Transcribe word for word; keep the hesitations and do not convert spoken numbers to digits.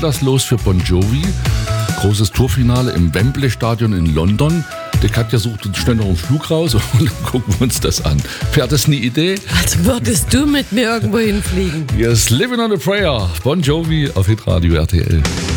lass los für Bon Jovi. Großes Tourfinale im Wembley Stadion in London. Die Katja sucht uns schnell noch einen Flug raus und dann gucken wir uns das an. Wäre das eine Idee? Also würdest du mit mir irgendwo hinfliegen? Yes, Living on a Prayer. Bon Jovi auf Hitradio R T L.